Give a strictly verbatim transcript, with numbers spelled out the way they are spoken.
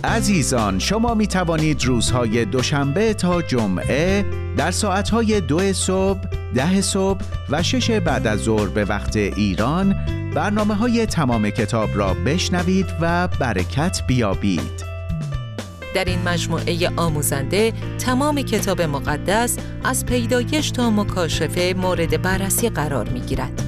عزیزان، شما می توانید روزهای دوشنبه تا جمعه در ساعتهای دو صبح، ده صبح و شش بعد از ظهر به وقت ایران برنامه‌های تمام کتاب را بشنوید و برکت بیابید. در این مجموعه آموزنده تمام کتاب مقدس از پیدایش تا مکاشفه مورد بررسی قرار می‌گیرد.